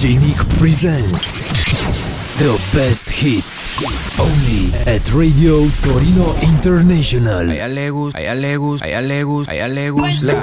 DJ Nick presents the best hits only at Radio Torino International. A ella le gusta